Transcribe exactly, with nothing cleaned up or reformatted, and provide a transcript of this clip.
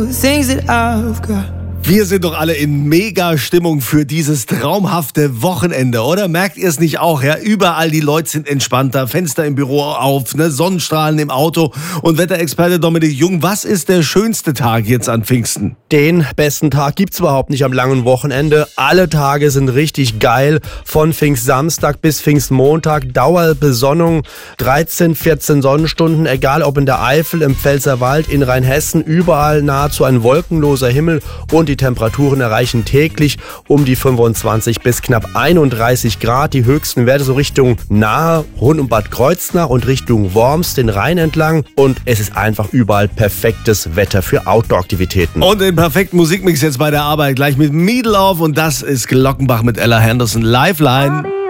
things that I've got. Wir sind doch alle in Mega-Stimmung für dieses traumhafte Wochenende, oder? Merkt ihr es nicht auch? Ja, überall die Leute sind entspannter, Fenster im Büro auf, ne? Sonnenstrahlen im Auto. Und Wetterexperte Dominik Jung, was ist der schönste Tag jetzt an Pfingsten? Den besten Tag gibt's überhaupt nicht am langen Wochenende. Alle Tage sind richtig geil. Von Pfingstsamstag bis Pfingstmontag. Dauerbesonnung, dreizehn, vierzehn Sonnenstunden. Egal ob in der Eifel, im Pfälzerwald, in Rheinhessen. Überall nahezu ein wolkenloser Himmel. Und die Temperaturen erreichen täglich um die fünfundzwanzig bis knapp einunddreißig Grad. Die höchsten Werte so Richtung Nahe, rund um Bad Kreuznach und Richtung Worms, den Rhein entlang. Und es ist einfach überall perfektes Wetter für Outdoor-Aktivitäten. Und den perfekten Musikmix jetzt bei der Arbeit gleich mit Meatloaf. Und das ist Glockenbach mit Ella Henderson. Lifeline.